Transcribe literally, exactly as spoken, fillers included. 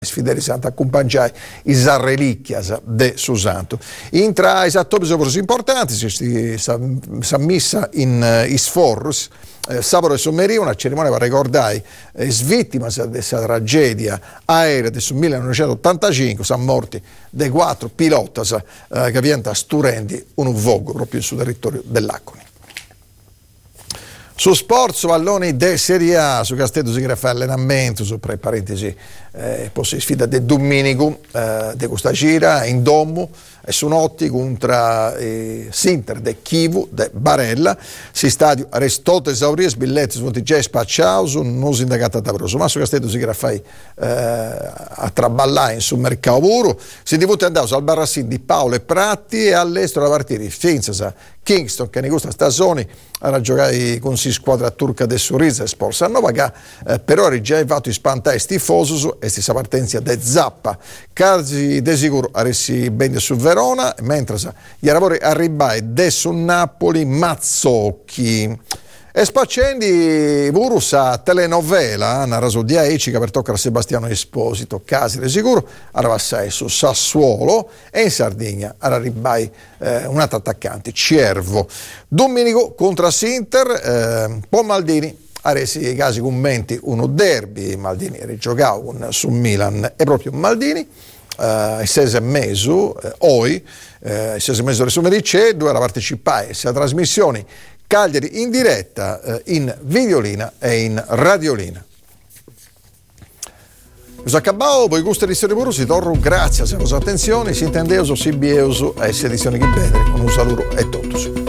sfideri Santa accompagnai i relicchias de Susanto. Intra i attopi importanti, si sa messa in uh, Isforus, eh, sabato e sommerio, una cerimonia per ricordare le eh, vittime di questa tragedia aerea del millenovecentottantacinque, sono morti dei quattro piloti eh, che viennero sturendi un vogo proprio sul territorio dell'Acconi. Su sport, palloni de Serie A, su Castello si fa allenamento, su pre parentesi, eh, poi si sfida del Domenico, eh, de questa gira, in Domo, e su notti contro eh, Sinter de Chivu, de Barella, si stadio restote esaurire, biglietti sono già spacciati, non si indagata da proso, ma su Castello si fa eh, a traballare sul mercato puro, si diventa andato al Barrassin di Paolo e Pratti e all'estero da partire Finza, Kingston, che in questa stagione ha giocato con si squadra turca del Suriza e Sports hanno pagato, eh, però ha già fatto i spantai tifosi e questa partenza de Zappa. Casi de sicuro aressi bene su Verona, mentre gli lavori arrivai de su Napoli Mazzocchi. E spaccendi Vurus a telenovela, una rasodia ecica per toccare a Sebastiano Esposito, casi di sicuro, arrivassai su Sassuolo e in Sardegna arrivai eh, un altro attaccante, Ciervo. Domenico contro Sinter, eh, poi Maldini. Ha resi i casi commenti uno derby, Maldini rigiocato con su Milan e proprio Maldini, eh, sei mesi, eh, oi, eh, sei mesi di Sumerice, dove era partecipare a trasmissioni Cagliari in diretta, eh, in videolina e in radiolina. Us acabao, poi gusto edizione puro, si torno, grazie a vostra attenzione, si intendeuso, si bieso, a essa edizione che bene, un saluto e tutti.